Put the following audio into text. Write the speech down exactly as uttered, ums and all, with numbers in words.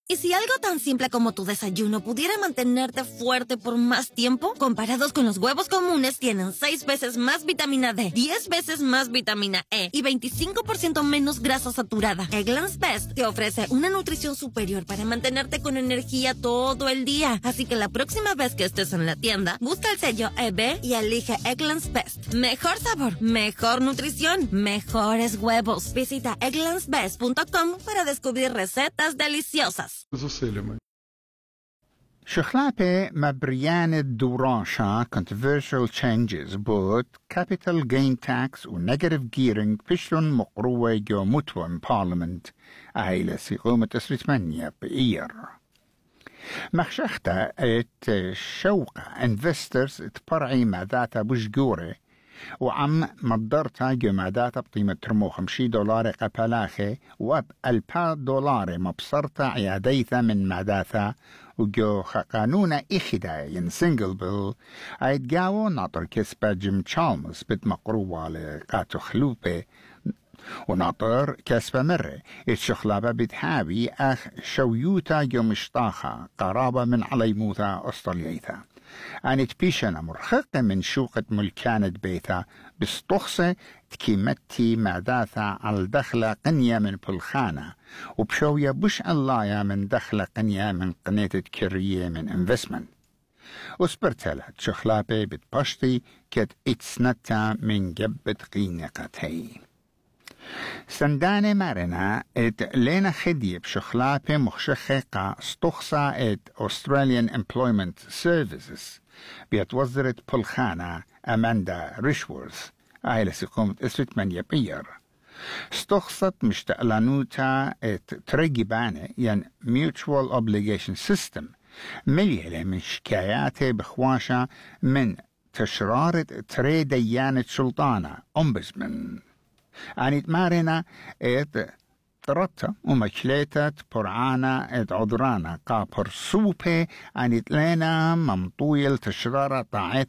¿Y si algo tan simple como tu desayuno pudiera mantenerte fuerte por más tiempo? Comparados con los huevos comunes, tienen seis veces más vitamina D, diez veces más vitamina E y veinticinco por ciento menos grasa saturada. Eggland's Best te ofrece una nutrición superior para mantenerte con energía todo el día. Así que la próxima vez que estés en la tienda, busca el sello E B y elige Eggland's Best. Mejor sabor, mejor nutrición, mejores huevos. Visita egglands best punto com para descubrir recetas deliciosas. شخلابه مبريان الدوراشا controversial changes بود capital gain tax و negative gearing بشلون مقروة جو متوم parliament أهيلة سيقومة اسرتمانية بإير مخشخته ات شوقة investors اتبرعي ماداتا بشجورة وعم مقدرتها جو ماداتا بقيمة ترمو خمشي دولار قبلاخي واب البا دولار مبصرتا عياديثا من ماداتا وجو قانونا إخدا ين سنجل بيل عيدقاو ناطر كسبة جيم تشالمز بتمقروة لقاتو خلوبة وناطر كسبة مرة الشخلابة بتحاوي أخ شويوتا جو مشطاخة قرابة من عليموتا أستراليثا أنت بيشنا مرخقة من شوقة ملكانة بيتا بستخصة تكيمتي معداثا على دخلة قنية من بلخانة وبشوية بش اللايا من دخلة قنية من قنية كرية من انفستمنت وسبرتلها شخلابة بتبشتي كت اتسنتا من جبت قينقتي سندانة مارنا ات لينا خدية بشخلابة مخشخة استخصة ات Australian Employment Services بيتوزرت بلخانة أماندا ريشورث آيلة سيقومة اسرت من يبير استخصت مشتقلانوتا ات تريجبانة ين Mutual Obligation System مليلة من شكاياته بخواشة من تشرارة تري ديانة سلطانة أمبزمن أني تمارنا إت ترتا ومشليتت برعانا إت عذرانا قابر سوبي أني تلينا ممطويل تشرارة طاعت